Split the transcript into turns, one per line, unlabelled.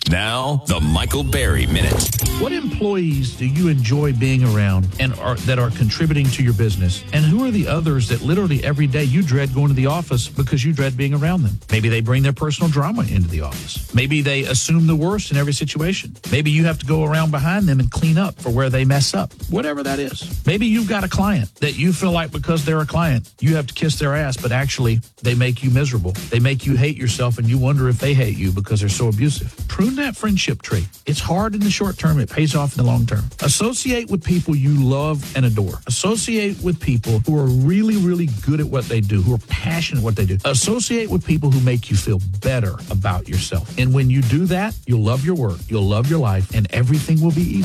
Now, the Michael Berry Minute.
What employees do you enjoy being around and that are contributing to your business? And who are the others that literally every day you dread going to the office because you dread being around them? Maybe they bring their personal drama into the office. Maybe they assume the worst in every situation. Maybe you have to go around behind them and clean up for where they mess up. Whatever that is. Maybe you've got a client that you feel like because they're a client, you have to kiss their ass, but actually they make you miserable. They make you hate yourself and you wonder if they hate you because they're so abusive. Prune that friendship tree. It's hard in the short term. It pays off in the long term. Associate with people you love and adore. Associate with people who are really, really good at what they do, who are passionate at what they do. Associate with people who make you feel better about yourself. And when you do that, you'll love your work, you'll love your life, and everything will be easy.